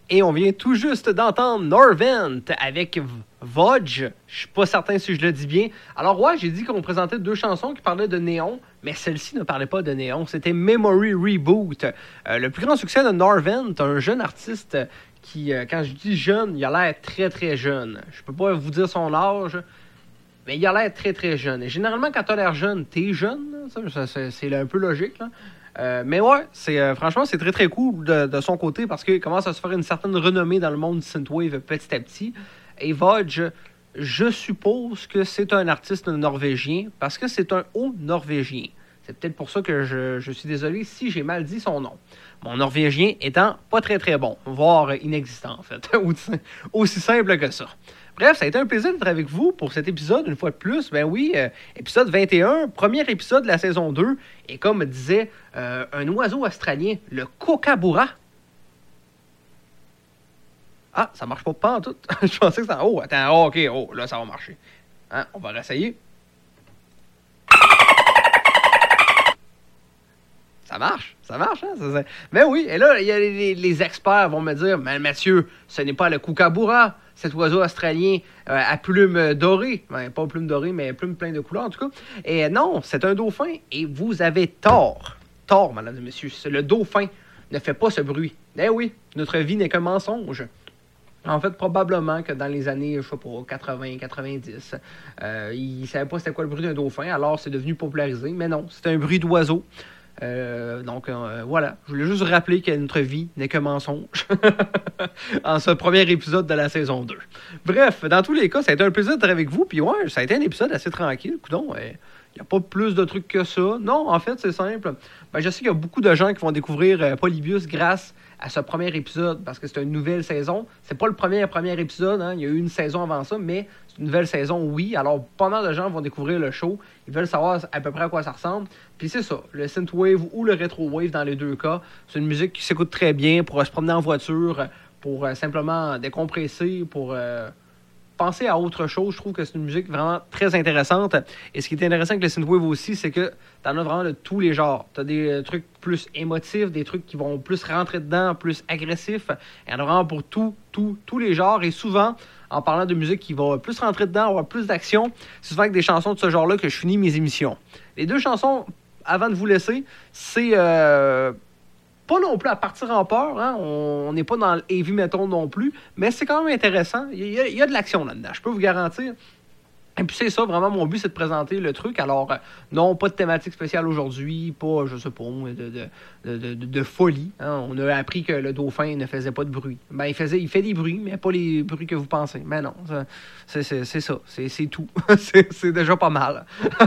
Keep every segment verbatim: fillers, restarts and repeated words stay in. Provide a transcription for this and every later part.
Et on vient tout juste d'entendre Norvent avec Vodge. Je suis pas certain si je le dis bien. Alors ouais, j'ai dit qu'on présentait deux chansons qui parlaient de néon, mais celle-ci ne parlait pas de néon. C'était Memory Reboot. Euh, le plus grand succès de Norvent, un jeune artiste qui, euh, quand je dis jeune, il a l'air très très jeune. Je peux pas vous dire son âge, mais il a l'air très très jeune. Et généralement, quand tu as l'air jeune, t'es jeune. Ça, ça, c'est, c'est un peu logique, là. Euh, mais ouais, c'est, euh, franchement, c'est très très cool de, de son côté parce qu'il commence à se faire une certaine renommée dans le monde du synthwave petit à petit. Et Vodge, je suppose que c'est un artiste norvégien parce que c'est un haut norvégien. C'est peut-être pour ça que je, je suis désolé si j'ai mal dit son nom. Mon norvégien étant pas très très bon, voire inexistant en fait, aussi simple que ça. Bref, ça a été un plaisir d'être avec vous pour cet épisode, une fois de plus. Ben oui, euh, épisode vingt et un, premier épisode de la saison deux. Et comme disait euh, un oiseau australien, le kookaburra. Ah, ça marche pas pas en tout. Je pensais que c'était... Oh, attends, oh, ok, oh, là, ça va marcher. Hein, on va réessayer. Ça marche, ça marche, hein? Ça, ça... Ben oui, et là, y a les, les experts vont me dire, mais Mathieu, ce n'est pas le kookaburra, cet oiseau australien euh, à plumes dorées. Ben, pas plumes dorées, mais plumes pleines de couleurs, en tout cas. Et euh, non, c'est un dauphin, et vous avez tort. Tort, madame et messieurs. Le dauphin ne fait pas ce bruit. Eh oui, notre vie n'est qu'un mensonge. En fait, probablement que dans les années, je sais pas, quatre-vingts quatre-vingt-dix, euh, ils ne savaient pas c'était quoi le bruit d'un dauphin, alors c'est devenu popularisé. Mais non, c'est un bruit d'oiseau. Euh, donc euh, voilà, je voulais juste rappeler que notre vie n'est que mensonge en ce premier épisode de la saison deux. Bref, dans tous les cas, ça a été un plaisir d'être avec vous, puis ouais, ça a été un épisode assez tranquille, coudonc, il n'y a pas plus de trucs que ça. Non, en fait, c'est simple. Ben, je sais qu'il y a beaucoup de gens qui vont découvrir euh, Polybius grâce à ce premier épisode, parce que c'est une nouvelle saison. C'est pas le premier premier épisode, hein. Il y a eu une saison avant ça, mais c'est une nouvelle saison, oui. Alors, pas mal de gens vont découvrir le show. Ils veulent savoir à peu près à quoi ça ressemble. Puis c'est ça, le synthwave ou le retrowave dans les deux cas, c'est une musique qui s'écoute très bien pour euh, se promener en voiture, pour euh, simplement décompresser, pour... Euh, penser à autre chose. Je trouve que c'est une musique vraiment très intéressante. Et ce qui est intéressant avec le synthwave aussi, c'est que t'en as vraiment de tous les genres. T'as des trucs plus émotifs, des trucs qui vont plus rentrer dedans, plus agressifs. Il y en a vraiment pour tout, tout, tous les genres. Et souvent, en parlant de musique qui va plus rentrer dedans, avoir plus d'action, c'est souvent avec des chansons de ce genre-là que je finis mes émissions. Les deux chansons, avant de vous laisser, c'est... Euh Pas non plus à partir en peur, hein? On n'est pas dans le heavy metal non plus, mais c'est quand même intéressant. Il y, y, y a de l'action là-dedans, je peux vous garantir. Et puis c'est ça, vraiment, mon but, c'est de présenter le truc. Alors, euh, non, pas de thématique spéciale aujourd'hui, pas, je sais pas, de, de, de, de, de folie. Hein? On a appris que le dauphin ne faisait pas de bruit. Ben, il, faisait, il fait des bruits, mais pas les bruits que vous pensez. Mais non, ça, c'est, c'est, c'est ça, c'est, c'est tout. c'est, c'est déjà pas mal.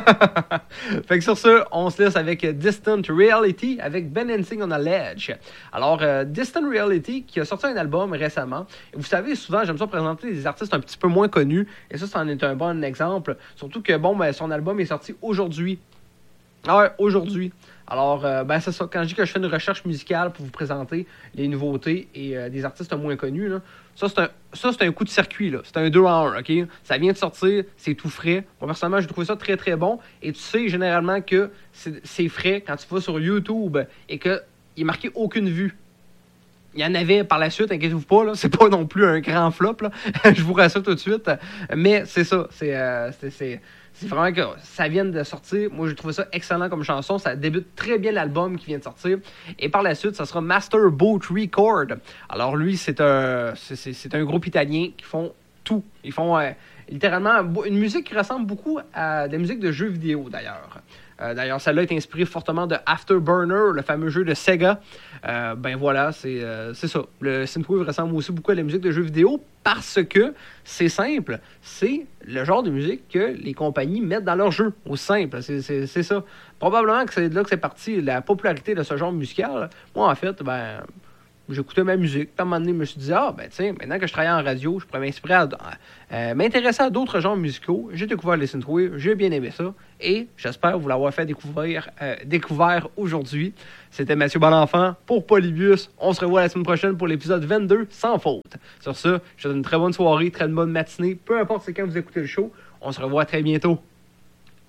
Fait que sur ce, on se laisse avec Distant Reality, avec Ben Hensing on a Ledge. Alors, euh, Distant Reality, qui a sorti un album récemment. Et vous savez, souvent, j'aime ça présenter des artistes un petit peu moins connus. Et ça, c'en est un bon exemple. Surtout que, bon, ben, son album est sorti aujourd'hui. Ah ouais, aujourd'hui. Alors, euh, ben, c'est ça. Quand je dis que je fais une recherche musicale pour vous présenter les nouveautés et euh, des artistes moins connus, là, ça, c'est un, ça, c'est un coup de circuit, là. C'est un deux en un, OK? Ça vient de sortir, c'est tout frais. Moi, personnellement, j'ai trouvé ça très, très bon. Et tu sais, généralement, que c'est, c'est frais quand tu vas sur YouTube et qu'il est marqué aucune vue. Il y en avait par la suite, inquiétez-vous pas, là, c'est pas non plus un grand flop, là. Je vous rassure tout de suite. Mais c'est ça, c'est, euh, c'est, c'est, c'est vraiment que ça vient de sortir. Moi, j'ai trouvé ça excellent comme chanson. Ça débute très bien l'album qui vient de sortir. Et par la suite, ça sera Master Boat Record. Alors lui, c'est un, c'est, c'est, c'est un groupe italien qui font tout. Ils font euh, littéralement une musique qui ressemble beaucoup à des musiques de jeux vidéo, d'ailleurs. Euh, d'ailleurs, celle-là est inspirée fortement de Afterburner, le fameux jeu de Sega. Euh, ben voilà, c'est, euh, c'est ça. Le synthwave ressemble aussi beaucoup à la musique de jeux vidéo parce que c'est simple. C'est le genre de musique que les compagnies mettent dans leurs jeux. Au simple, c'est, c'est, c'est ça. Probablement que c'est de là que c'est parti la popularité de ce genre musical. Moi, en fait, ben... j'écoutais ma musique. Puis à un moment donné, je me suis dit, ah, ben, tiens, maintenant que je travaille en radio, je pourrais m'inspirer à, euh, m'intéresser à d'autres genres musicaux. J'ai découvert les synthwave, j'ai bien aimé ça. Et j'espère vous l'avoir fait découvrir, euh, découvert aujourd'hui. C'était Mathieu Bonenfant pour Polybius. On se revoit la semaine prochaine pour l'épisode vingt-deux, sans faute. Sur ça, je vous souhaite une très bonne soirée, très bonne matinée. Peu importe c'est quand vous écoutez le show, on se revoit très bientôt.